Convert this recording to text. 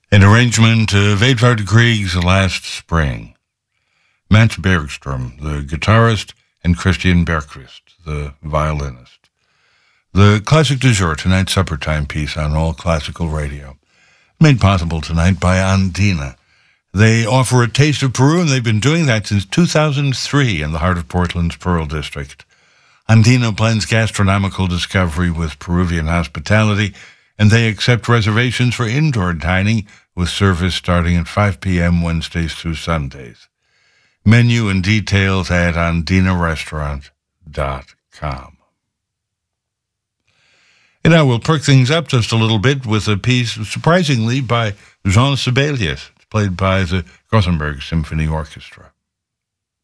An arrangement of Edvard Grieg's Last Spring. Mats Bergström, the guitarist, and Christian Bergqvist, the violinist. The classic du jour, tonight's supper time piece on All Classical Radio. Made possible tonight by Andina. They offer a taste of Peru, and they've been doing that since 2003 in the heart of Portland's Pearl District. Andina blends gastronomical discovery with Peruvian hospitality, and they accept reservations for indoor dining with service starting at 5 p.m. Wednesdays through Sundays. Menu and details at andinarestaurant.com. And now we'll perk things up just a little bit with a piece, surprisingly, by Jean Sibelius. It's played by the Gothenburg Symphony Orchestra.